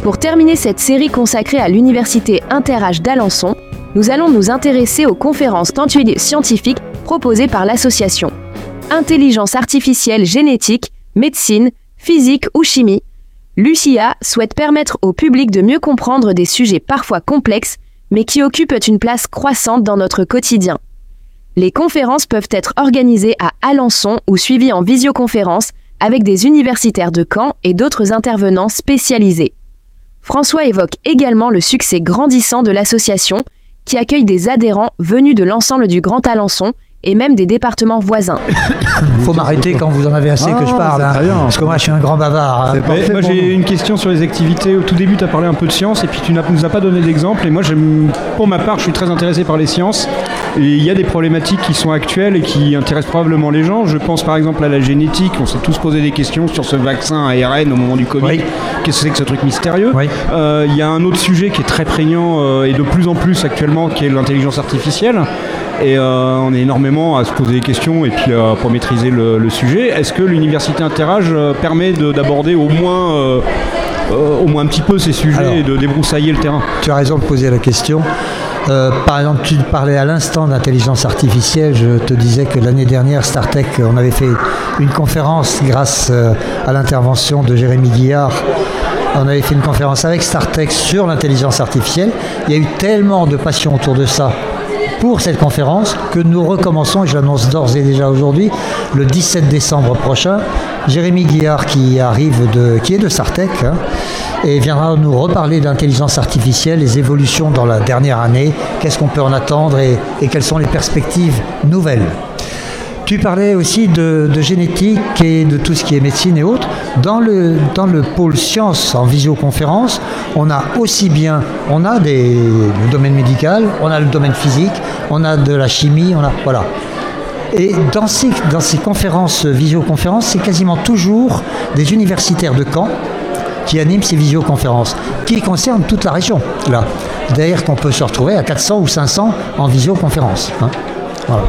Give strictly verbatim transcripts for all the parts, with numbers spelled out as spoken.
Pour terminer cette série consacrée à l'Université Inter-Âge d'Alençon, nous allons nous intéresser aux conférences tentuelles scientifiques proposées par l'association. Intelligence artificielle génétique, médecine, physique ou chimie, l'U C I A souhaite permettre au public de mieux comprendre des sujets parfois complexes, mais qui occupent une place croissante dans notre quotidien. Les conférences peuvent être organisées à Alençon ou suivies en visioconférence avec des universitaires de Caen et d'autres intervenants spécialisés. François évoque également le succès grandissant de l'association qui accueille des adhérents venus de l'ensemble du Grand Alençon et même des départements voisins. Il faut m'arrêter quand vous en avez assez ah, que je parle, hein, parce que moi je suis un grand bavard. Hein. Mais, moi j'ai une question sur les activités. Au tout début tu as parlé un peu de sciences et puis tu ne nous as pas donné d'exemple. Et moi pour ma part je suis très intéressé par les sciences. Et il y a des problématiques qui sont actuelles et qui intéressent probablement les gens. Je pense par exemple à la génétique. On s'est tous posé des questions sur ce vaccin A R N au moment du Covid. Oui. Qu'est-ce que c'est que ce truc mystérieux ? Oui. euh, Il y a un autre sujet qui est très prégnant euh, et de plus en plus actuellement qui est l'intelligence artificielle. Et euh, on est énormément à se poser des questions et puis euh, pour maîtriser le, le sujet. Est-ce que l'Université Inter-Âge euh, permet de, d'aborder au moins, euh, euh, au moins un petit peu ces sujets Alors, et de débroussailler le terrain ? Tu as raison de poser la question. Euh, par exemple, tu parlais à l'instant d'intelligence artificielle. Je te disais que l'année dernière, StarTech, on avait fait une conférence grâce euh, à l'intervention de Jérémy Guillard. On avait fait une conférence avec StarTech sur l'intelligence artificielle. Il y a eu tellement de passion autour de ça pour cette conférence que nous recommençons, et je l'annonce d'ores et déjà aujourd'hui, le dix-sept décembre prochain. Jérémy Guillard qui arrive de, qui est de StarTech hein, et viendra nous reparler d'intelligence artificielle, les évolutions dans la dernière année, qu'est-ce qu'on peut en attendre et, et quelles sont les perspectives nouvelles. Tu parlais aussi de, de génétique et de tout ce qui est médecine et autres. Dans le, dans le pôle sciences en visioconférence, on a aussi bien, on a des, le domaine médical, on a le domaine physique, on a de la chimie, on a, voilà. Et dans ces, dans ces conférences, visioconférences, c'est quasiment toujours des universitaires de Caen qui animent ces visioconférences, qui concernent toute la région, là. D'ailleurs qu'on peut se retrouver à quatre cents ou cinq cents en visioconférence. Hein. Voilà.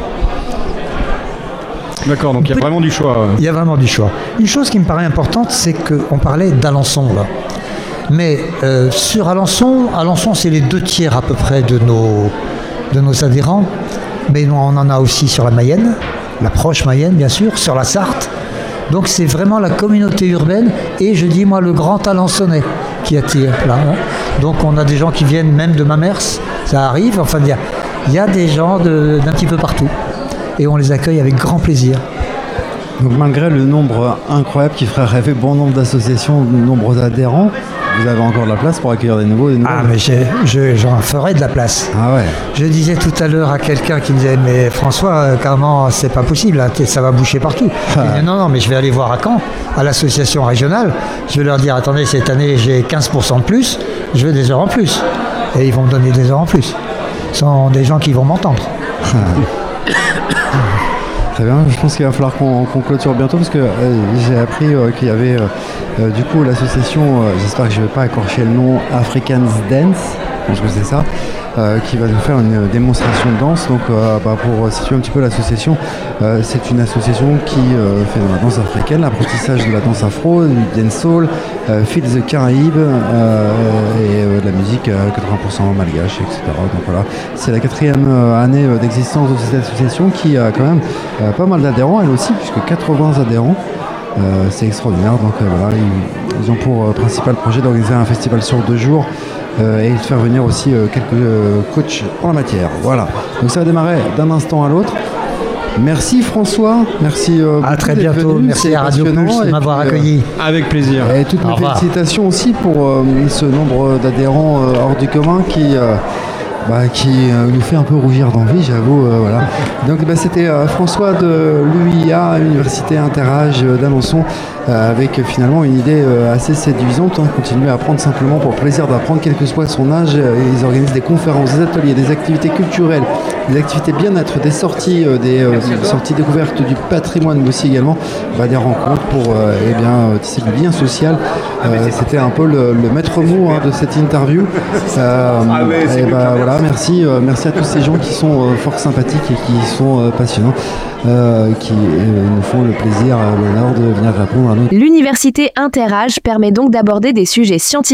D'accord, donc il y a vraiment du choix. Il y a vraiment du choix. Une chose qui me paraît importante, c'est qu'on parlait d'Alençon, là. Mais euh, sur Alençon, Alençon, c'est les deux tiers à peu près de nos, de nos adhérents. Mais on en a aussi sur la Mayenne, la proche Mayenne, bien sûr, sur la Sarthe. Donc c'est vraiment la communauté urbaine et je dis, moi, le grand Alençonnais qui attire, là. Hein. Donc on a des gens qui viennent même de Mamers, ça arrive. Enfin, il y a, il y a des gens de, d'un petit peu partout. Et on les accueille avec grand plaisir. Donc malgré le nombre incroyable qui ferait rêver bon nombre d'associations, de nombreux adhérents, vous avez encore de la place pour accueillir des nouveaux, des nouveaux. Ah mais j'ai, je, j'en ferai de la place. Ah ouais. Je disais tout à l'heure à quelqu'un qui me disait mais François, comment c'est pas possible, là, ça va boucher partout. Ah. Je disais, non non mais je vais aller voir à Caen, à l'association régionale. Je vais leur dire attendez cette année j'ai quinze pour cent de plus, je veux des heures en plus. Et ils vont me donner des heures en plus. Ce sont des gens qui vont m'entendre. Ah. Très bien, je pense qu'il va falloir qu'on, qu'on clôture bientôt parce que euh, j'ai appris euh, qu'il y avait euh, euh, du coup l'association, euh, j'espère que je ne vais pas écorcher le nom, Africans Dance, je pense que c'est ça, euh, qui va nous faire une démonstration de danse. Donc euh, bah, pour situer un petit peu l'association, euh, c'est une association qui euh, fait de la danse africaine, l'apprentissage de la danse afro, du dancehall, euh, Feel the Caraïbes euh, et euh, de la musique euh, quatre-vingts pour cent malgache, et cetera. Donc voilà, c'est la quatrième euh, année euh, d'existence de cette association qui a quand même euh, pas mal d'adhérents, elle aussi, puisque quatre-vingts adhérents. Euh, c'est extraordinaire. Donc euh, voilà, ils, ils ont pour euh, principal projet d'organiser un festival sur deux jours. Euh, et de faire venir aussi euh, quelques euh, coachs en la matière. Voilà. Donc ça va démarrer d'un instant à l'autre. Merci François. Merci. Euh, à très bientôt. Venu. Merci c'est à Radio Pulse de m'avoir puis, accueilli. Euh, avec plaisir. Et toutes mes félicitations aussi pour euh, ce nombre d'adhérents euh, hors du commun qui. Euh, Bah, qui euh, nous fait un peu rougir d'envie, j'avoue. Euh, voilà. Donc bah, c'était euh, François de l'U I A, Université Inter-Âge euh, d'Alençon, euh, avec euh, finalement une idée euh, assez séduisante. Hein, continuer à apprendre simplement pour le plaisir d'apprendre, quel que soit son âge. Euh, ils organisent des conférences, des ateliers, des activités culturelles, des activités bien-être, des sorties, euh, des euh, sorties découvertes du patrimoine, mais aussi également bah, des rencontres pour euh, eh bien, tisser du lien social. Euh, c'était un peu le, le maître mot hein, de cette interview. Euh, et bah, voilà. Merci, euh, merci à tous ces gens qui sont euh, fort sympathiques et qui sont euh, passionnants, euh, qui euh, nous font le plaisir, euh, l'honneur de venir répondre à nous. L'Université Inter-Âge permet donc d'aborder des sujets scientifiques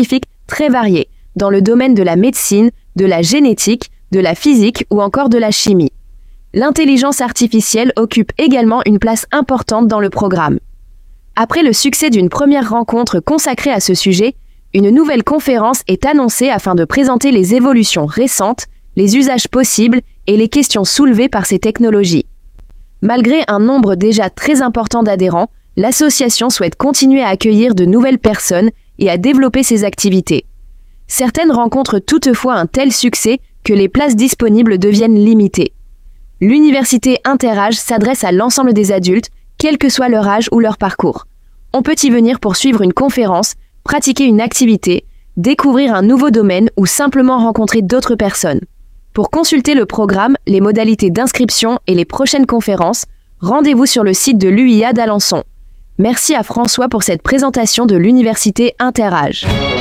très variés, dans le domaine de la médecine, de la génétique, de la physique ou encore de la chimie. L'intelligence artificielle occupe également une place importante dans le programme. Après le succès d'une première rencontre consacrée à ce sujet, une nouvelle conférence est annoncée afin de présenter les évolutions récentes, les usages possibles et les questions soulevées par ces technologies. Malgré un nombre déjà très important d'adhérents, l'association souhaite continuer à accueillir de nouvelles personnes et à développer ses activités. Certaines rencontrent toutefois un tel succès que les places disponibles deviennent limitées. L'université Interage s'adresse à l'ensemble des adultes, quel que soit leur âge ou leur parcours. On peut y venir pour suivre une conférence, pratiquer une activité, découvrir un nouveau domaine ou simplement rencontrer d'autres personnes. Pour consulter le programme, les modalités d'inscription et les prochaines conférences, rendez-vous sur le site de l'U I A d'Alençon. Merci à François pour cette présentation de l'université Interage.